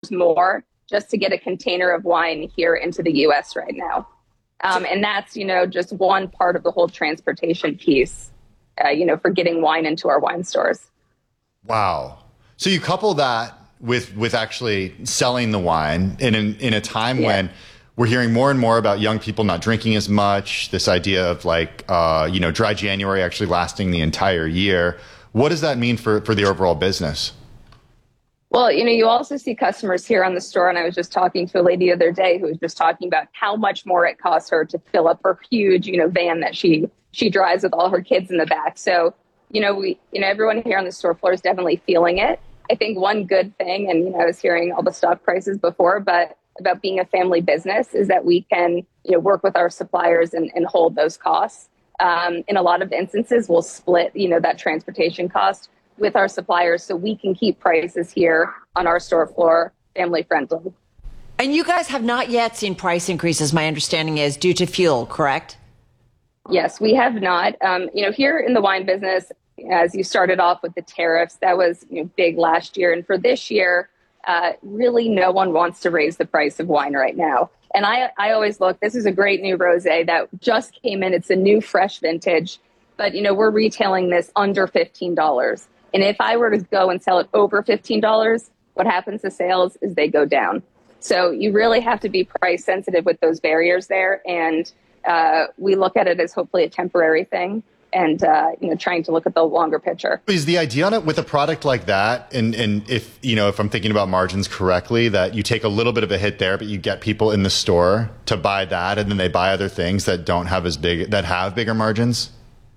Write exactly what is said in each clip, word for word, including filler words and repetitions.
dollars more just to get a container of wine here into the U S right now. Um, and that's, you know, just one part of the whole transportation piece, uh, you know, for getting wine into our wine stores. Wow. So you couple that with with actually selling the wine in an, in a time yeah. when we're hearing more and more about young people not drinking as much, this idea of like, uh, you know, dry January actually lasting the entire year. What does that mean for, for the overall business? Well, you know, you also see customers here on the store, and I was just talking to a lady the other day who was just talking about how much more it costs her to fill up her huge, you know, van that she she drives with all her kids in the back. So, you know, we, you know, everyone here on the store floor is definitely feeling it. I think one good thing, and, you know, I was hearing all the stock prices before, but about being a family business is that we can, you know, work with our suppliers and, and hold those costs. Um, in a lot of instances, we'll split, you know, that transportation cost with our suppliers so we can keep prices here on our store floor family friendly. And you guys have not yet seen price increases, my understanding is, due to fuel, correct? Yes, we have not. Um, you know, here in the wine business, as you started off with the tariffs, that was, you know, big last year. And for this year, uh, really no one wants to raise the price of wine right now. And I, I always look, this is a great new rosé that just came in. It's a new fresh vintage, but, you know, we're retailing this under fifteen dollars. And if I were to go and sell it over fifteen dollars, what happens to sales is they go down. So you really have to be price sensitive with those barriers there. And uh, we look at it as hopefully a temporary thing and, uh, you know, trying to look at the longer picture. Is the idea on it with a product like that, and, and if, you know, if I'm thinking about margins correctly, that you take a little bit of a hit there, but you get people in the store to buy that and then they buy other things that don't have as big, that have bigger margins?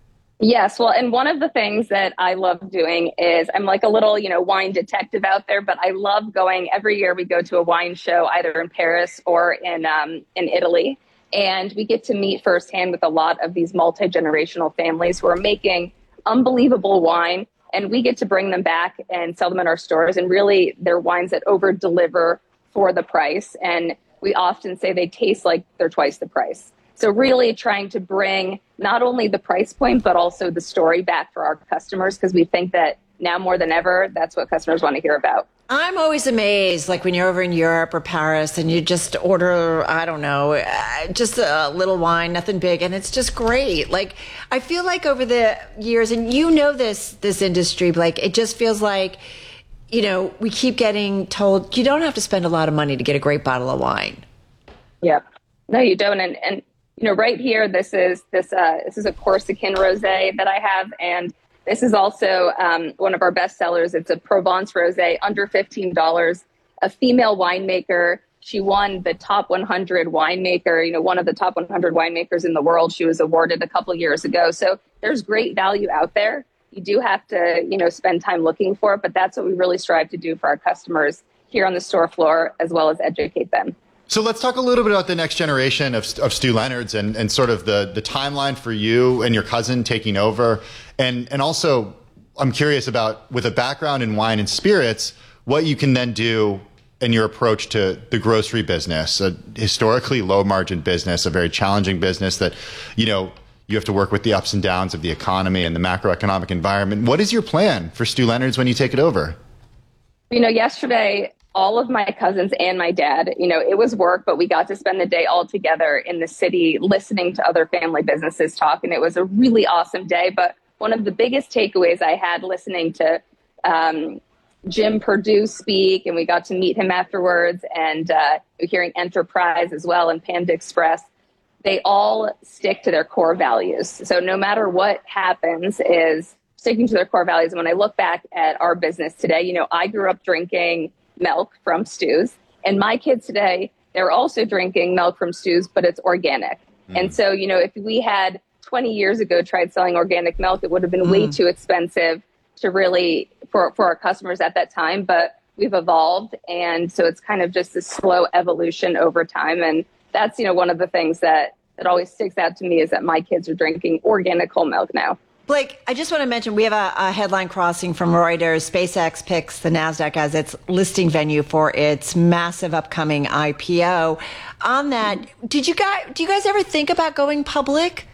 Yes. Well, and one of the things that I love doing is I'm like a little, you know, wine detective out there, but I love going every year. We go to a wine show either in Paris or in um, in Italy, and we get to meet firsthand with a lot of these multi-generational families who are making unbelievable wine, and we get to bring them back and sell them in our stores. And really, they're wines that over deliver for the price. And we often say they taste like they're twice the price. So really trying to bring not only the price point, but also the story back for our customers, because we think that now more than ever, that's what customers want to hear about. I'm always amazed, like when you're over in Europe or Paris and you just order, I don't know, just a little wine, nothing big, and it's just great. Like, I feel like over the years, and you know this, this industry, like it just feels like, you know, we keep getting told you don't have to spend a lot of money to get a great bottle of wine. Yeah, no, you don't. And, and you know, right here, this is this uh, this is a Corsican rosé that I have, and this is also um, one of our best sellers. It's a Provence rosé, under fifteen dollars. A female winemaker. She won the top one hundred winemaker. You know, one of the top one hundred winemakers in the world. She was awarded a couple years ago. So there's great value out there. You do have to, you know, spend time looking for it, but that's what we really strive to do for our customers here on the store floor, as well as educate them. So let's talk a little bit about the next generation of, of Stew Leonard's and, and sort of the, the timeline for you and your cousin taking over. And, and also, I'm curious about, with a background in wine and spirits, what you can then do in your approach to the grocery business, a historically low margin business, a very challenging business that, you know, you have to work with the ups and downs of the economy and the macroeconomic environment. What is your plan for Stew Leonard's when you take it over? You know, yesterday, all of my cousins and my dad, you know, it was work, but we got to spend the day all together in the city listening to other family businesses talk. And it was a really awesome day. But one of the biggest takeaways I had listening to um, Jim Perdue speak, and we got to meet him afterwards, and uh, hearing Enterprise as well and Panda Express, they all stick to their core values. So no matter what happens is sticking to their core values. And when I look back at our business today, you know, I grew up drinking milk from Stews, and my kids today, they're also drinking milk from Stews, but it's organic. Mm. And so, you know, if we had twenty years ago tried selling organic milk, it would have been mm. way too expensive to really for, for our customers at that time. But we've evolved. And so it's kind of just a slow evolution over time. And that's, you know, one of the things that, that always sticks out to me is that my kids are drinking organic whole milk now. Blake, I just want to mention we have a, a headline crossing from Reuters. SpaceX picks the NASDAQ as its listing venue for its massive upcoming I P O. On that, did you guys, do you guys ever think about going public?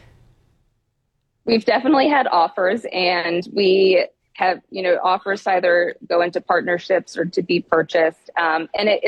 We've definitely had offers, and we have, you know, offers to either go into partnerships or to be purchased. Um, and it,